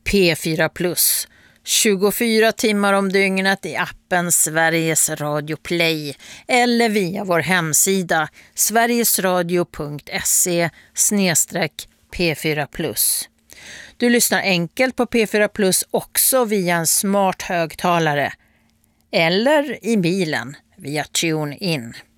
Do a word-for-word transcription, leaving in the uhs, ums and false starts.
P fyra Plus. tjugofyra timmar om dygnet i appen Sveriges Radio Play eller via vår hemsida sverigesradio punkt se snedstreck P fyra Plus. Du lyssnar enkelt på P fyra Plus också via en smart högtalare eller i bilen via TuneIn.